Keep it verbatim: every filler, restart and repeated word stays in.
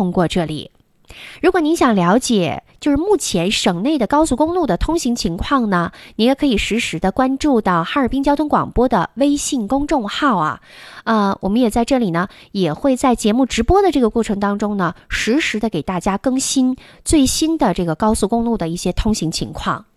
通过这里。如果您想了解就是目前省内的高速公路的通行情况呢，您也可以实时的关注到哈尔滨交通广播的微信公众号啊，呃，我们也在这里呢，也会在节目直播的这个过程当中呢，实时的给大家更新最新的这个高速公路的一些通行情况。